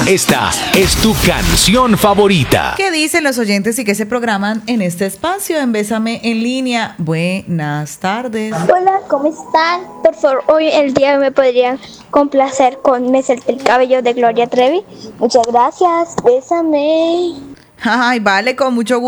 Esta es tu canción favorita. ¿Qué dicen los oyentes y qué se programan en este espacio en Bésame en Línea? Buenas tardes. Hola, ¿cómo están? Por favor, hoy el día me podrían complacer con Me solté el cabello de Gloria Trevi. Muchas gracias, bésame. Ay, vale, con mucho gusto.